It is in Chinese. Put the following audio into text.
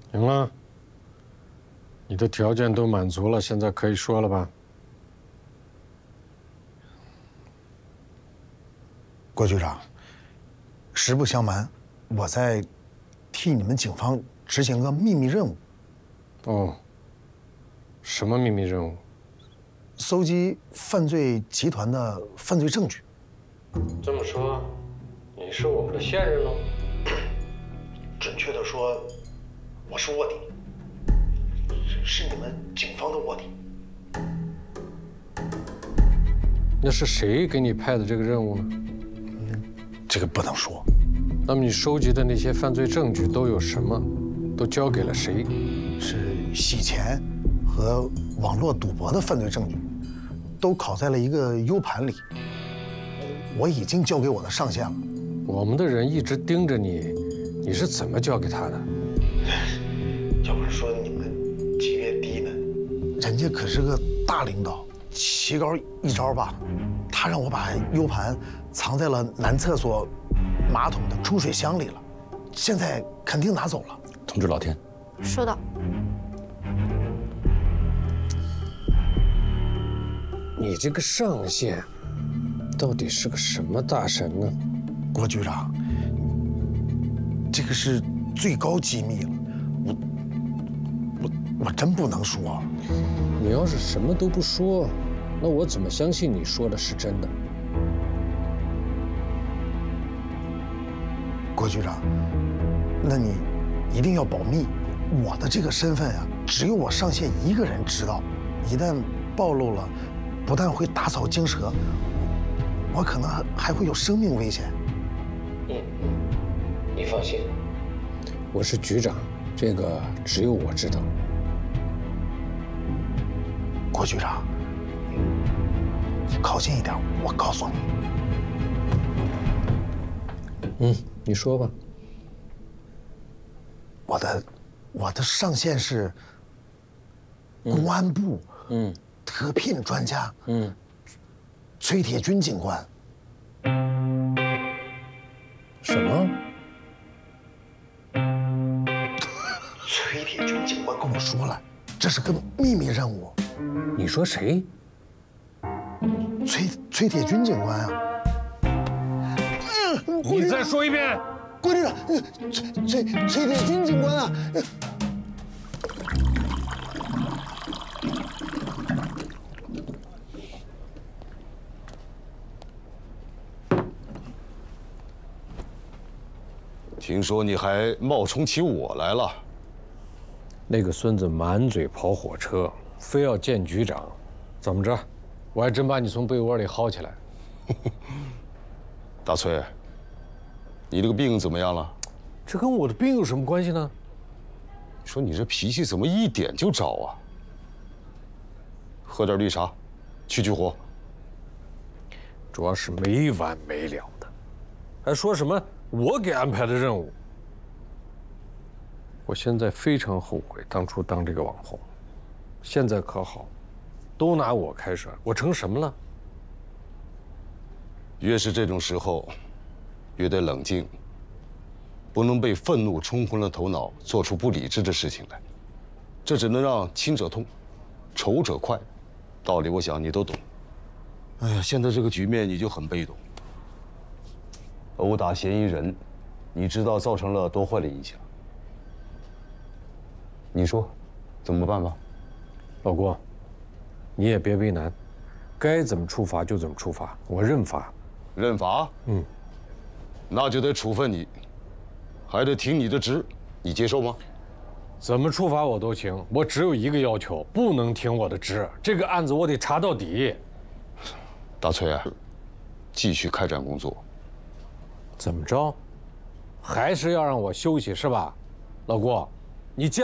行了，你的条件都满足了，现在可以说了吧？ 郭局长，实不相瞒，我在替你们警方执行个秘密任务。 哦，什么秘密任务？ 搜集犯罪集团的犯罪证据。 这么说，你是我们的线人喽？ 准确的说，我是卧底，是你们警方的卧底。 那是谁给你派的这个任务呢？ 这个不能说。 那么你收集的那些犯罪证据都有什么？都交给了谁？ 是洗钱和网络赌博的犯罪证据，都拷在了一个 U 盘里。我已经交给我的上线了。 我们的人一直盯着你，你是怎么交给他的？ 要不是说你们级别低呢，人家可是个大领导，棋高一招吧。他让我把 U 盘藏在了男厕所马桶的出水箱里了，现在肯定拿走了。 通知老天。 收到。 你这个上线，到底是个什么大神呢？ 郭局长，这个是最高机密了，我真不能说。 你要是什么都不说，那我怎么相信你说的是真的？ 郭局长，那你一定要保密。我的这个身份啊，只有我上线一个人知道，一旦暴露了，不但会打草惊蛇，我可能还会有生命危险。 你放心，我是局长，这个只有我知道。 郭局长，你靠近一点，我告诉你。 你说吧。 我的上线是公安部，特聘专家，崔铁军警官。 什么？ 崔铁军警官跟我说了，这是个秘密任务。 你说谁？ 崔铁军警官啊！ 你再说一遍。 郭局长，崔铁军警官啊！ 听说你还冒充起我来了。 那个孙子满嘴跑火车，非要见局长，怎么着？我还真把你从被窝里薅起来。 大崔，你这个病怎么样了？ 这跟我的病有什么关系呢？ 说你这脾气怎么一点就着啊？喝点绿茶，去火。 主要是没完没了的，还说什么我给安排的任务。我现在非常后悔当初当这个网红，现在可好，都拿我开涮，我成什么了？ 越是这种时候，越得冷静，不能被愤怒冲昏了头脑，做出不理智的事情来。这只能让亲者痛，仇者快。道理我想你都懂。哎呀，现在这个局面你就很被动。殴打嫌疑人，你知道造成了多坏的影响？你说，怎么办吧？ 老郭，你也别为难，该怎么处罚就怎么处罚，我认罚。 认罚？那就得处分你，还得挺你的职，你接受吗？ 怎么处罚我都行，我只有一个要求，不能挺我的职。这个案子我得查到底。 大崔啊，继续开展工作。 怎么着？还是要让我休息是吧？老郭，你这样。